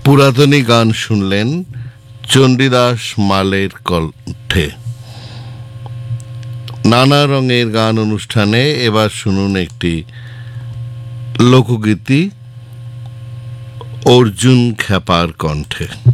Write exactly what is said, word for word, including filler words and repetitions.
পুরাতনী গান শুনলেন চণ্ডীদাস মালের কণ্ঠে। নানা রঙের গান অনুষ্ঠানে এবার শুনুন একটি লোকগীতি অর্জুন খ্যাপার কণ্ঠে।